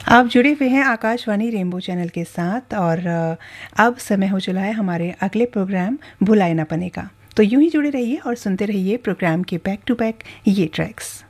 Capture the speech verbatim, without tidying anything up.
आप जुड़े हुए हैं आकाशवाणी रेनबो चैनल के साथ और अब समय हो चला है हमारे अगले प्रोग्राम भुलाए ना पने का। तो यूं ही जुड़े रहिए और सुनते रहिए प्रोग्राम के बैक टू बैक ये ट्रैक्स।